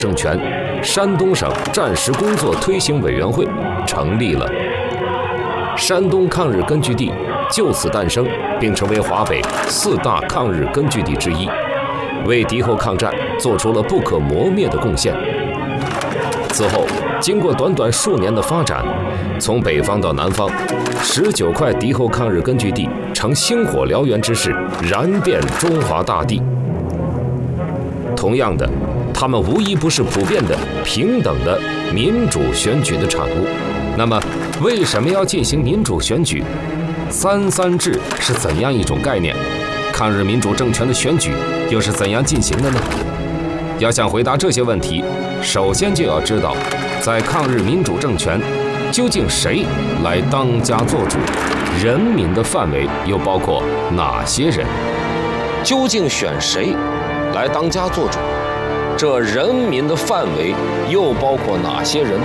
政权山东省战时工作推行委员会成立了。山东抗日根据地就此诞生，并成为华北4大抗日根据地之一，为敌后抗战做出了不可磨灭的贡献。此后，经过短短数年的发展，从北方到南方，19块敌后抗日根据地呈星火燎原之势，燃遍中华大地。同样的，他们无一不是普遍的、平等的民主选举的产物。那么，为什么要进行民主选举？33制是怎样一种概念？抗日民主政权的选举又是怎样进行的呢？要想回答这些问题，首先就要知道，在抗日民主政权，究竟谁来当家作主？人民的范围又包括哪些人？究竟选谁来当家作主？这人民的范围又包括哪些人呢？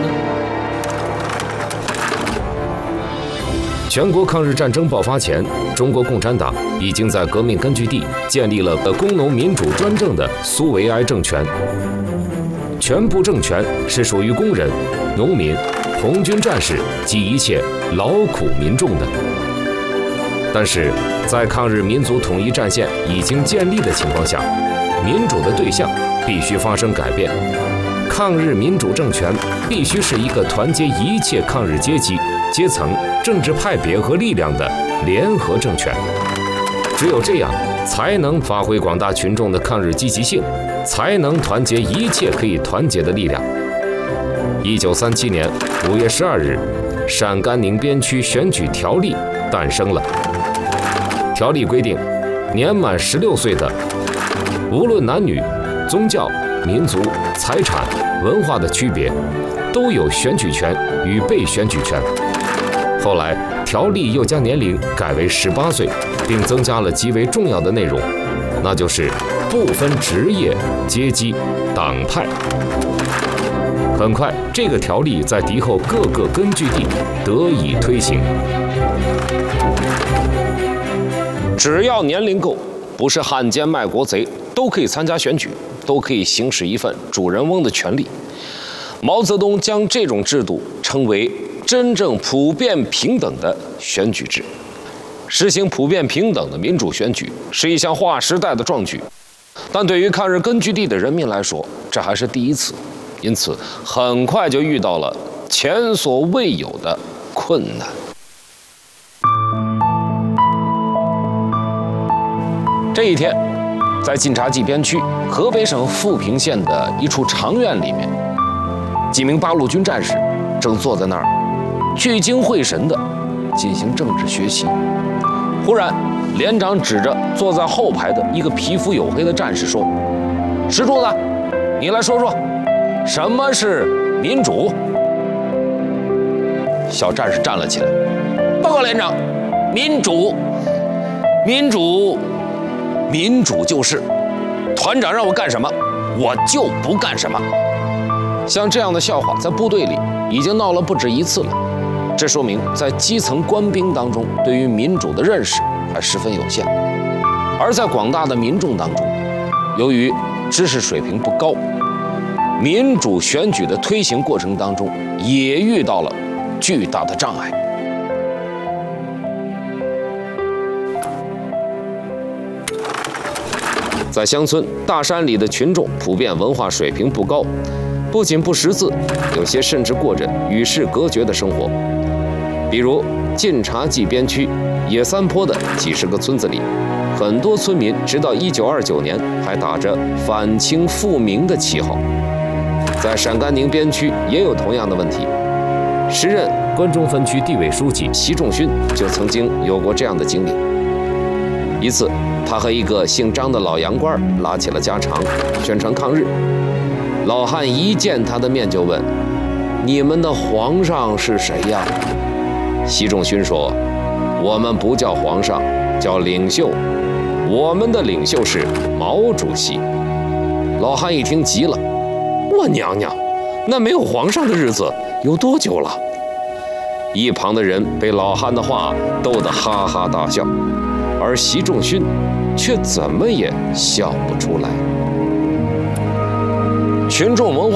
全国抗日战争爆发前，中国共产党已经在革命根据地建立了工农民主专政的苏维埃政权，全部政权是属于工人、农民、红军战士及一切劳苦民众的。但是在抗日民族统一战线已经建立的情况下，民主的对象必须发生改变。抗日民主政权必须是一个团结一切抗日阶级、阶层、政治派别和力量的联合政权。只有这样，才能发挥广大群众的抗日积极性，才能团结一切可以团结的力量。1937年5月12日，陕甘宁边区选举条例诞生了。条例规定，年满16岁的，无论男女、宗教、民族、财产、文化的区别，都有选举权与被选举权。后来，条例又将年龄改为18岁，并增加了极为重要的内容，那就是不分职业、阶级、党派。很快，这个条例在敌后各个根据地得以推行。只要年龄够，不是汉奸卖国贼，都可以参加选举，都可以行使一份主人翁的权利。毛泽东将这种制度称为真正普遍平等的选举制。实行普遍平等的民主选举是一项划时代的壮举，但对于抗日根据地的人民来说，这还是第一次，因此很快就遇到了前所未有的困难。这一天，在晋察冀边区河北省富平县的一处长院里面，几名八路军战士正坐在那儿聚精会神地进行政治学习。忽然，连长指着坐在后排的一个皮肤黝黑的战士说：“石柱子，你来说说，什么是民主？”小战士站了起来：“报告连长，民主就是团长让我干什么，我就不干什么。”像这样的笑话在部队里已经闹了不止一次了，这说明在基层官兵当中对于民主的认识还十分有限。而在广大的民众当中，由于知识水平不高，民主选举的推行过程当中也遇到了巨大的障碍。在乡村大山里的群众普遍文化水平不高，不仅不识字，有些甚至过着与世隔绝的生活。比如晋察冀边区野三坡的几十个村子里，很多村民直到1929年还打着反清复明的旗号。在陕甘宁边区也有同样的问题。时任关中分区地委书记习仲勋就曾经有过这样的经历。一次，他和一个姓张的老洋官拉起了家常，宣传抗日。老汉一见他的面就问：“你们的皇上是谁呀？”习仲勋说：“我们不叫皇上，叫领袖。我们的领袖是毛主席。”老汉一听急了：“我娘娘，那没有皇上的日子有多久了？”一旁的人被老汉的话逗得哈哈大笑，而习仲勋却怎么也笑不出来。 群众文化。